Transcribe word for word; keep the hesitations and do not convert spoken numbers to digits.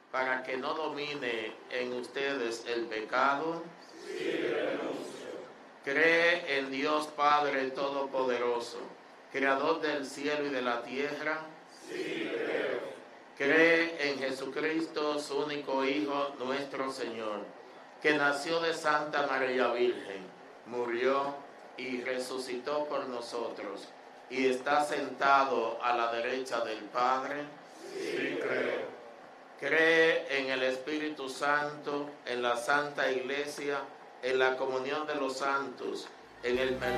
para que no domine en ustedes el pecado. Sí, renuncio. Cree en Dios Padre Todopoderoso, Creador del cielo y de la tierra. Sí, creo. Cree en Jesucristo, su único Hijo, nuestro Señor, que nació de Santa María Virgen, murió y resucitó por nosotros, y está sentado a la derecha del Padre. Sí, creo. Cree en el Espíritu Santo, en la Santa Iglesia, en la comunión de los santos, en el perdón